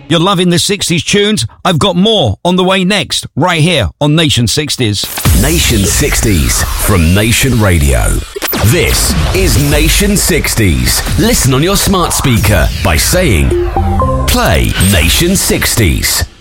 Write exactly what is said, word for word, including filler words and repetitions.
You're loving the sixties tunes? I've got more on the way next, right here on Nation sixties. Nation sixties from Nation Radio. This is Nation sixties. Listen on your smart speaker by saying, play Nation sixties.